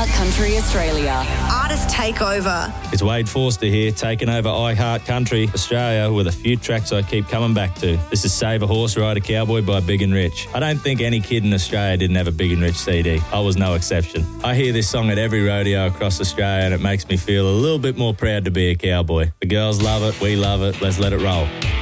iHeart Country Australia. Artist Takeover. It's Wade Forster here, taking over iHeart Country Australia with a few tracks I keep coming back to. This is Save a Horse Rider Cowboy by Big and Rich. I don't think any kid in Australia didn't have a Big and Rich CD. I was no exception. I hear this song at every rodeo across Australia and it makes me feel a little bit more proud to be a cowboy. The girls love it, we love it, let's let it roll.